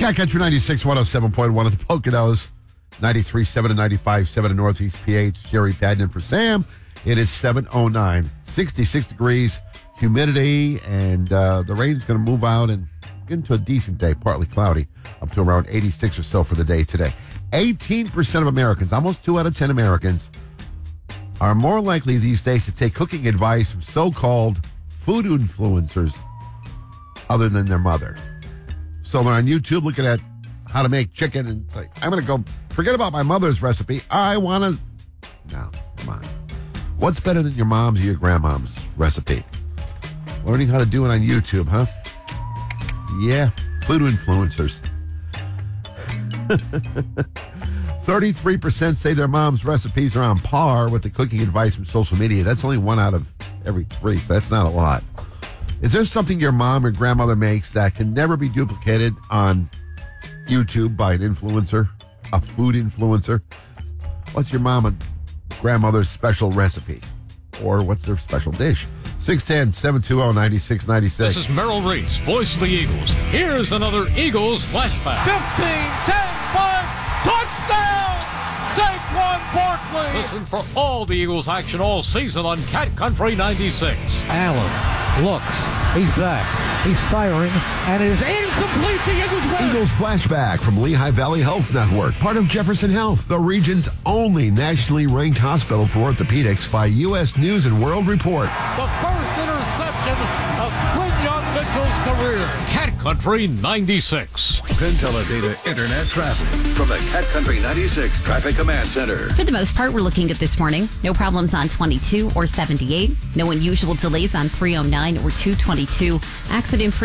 Cat Country 96, 107.1 at the Poconos, 93.7 and 95.7 in Northeast PH. Jerry Padden for Sam. It is 7:09, 66 degrees, humidity, and the rain's going to move out and get into a decent day, partly cloudy, up to around 86 or so for the day today. 18% of Americans, almost 2 out of 10 Americans, are more likely these days to take cooking advice from so-called food influencers other than their mother. So they're on YouTube looking at how to make chicken and like, I'm going to go, forget about my mother's recipe. I want to, no, come on. What's better than your mom's or your grandmom's recipe? Learning how to do it on YouTube, huh? Yeah, food influencers. 33% say their mom's recipes are on par with the cooking advice from social media. That's only 1 out of every 3, so that's not a lot. Is there something your mom or grandmother makes that can never be duplicated on YouTube by an influencer, a food influencer? What's your mom and grandmother's special recipe? Or what's their special dish? 610-720-9696. This is Merrill Reese, voice of the Eagles. Here's another Eagles flashback. 15-10-5, touchdown! Saquon Barkley! Listen for all the Eagles action all season on Cat Country 96. Allen looks. He's back. He's firing, and it is incomplete. The Eagles win. Eagles flashback from Lehigh Valley Health Network, part of Jefferson Health, the region's only nationally ranked hospital for orthopedics by U.S. News and World Report. The first interception of Quinyon Mitchell's career. Cat Country 96. PinTeleData Internet traffic from the Cat Country 96 Traffic Command Center. For the most part, we're looking at this morning. No problems on 22 or 78. No unusual delays on 309 or 222. Accident-free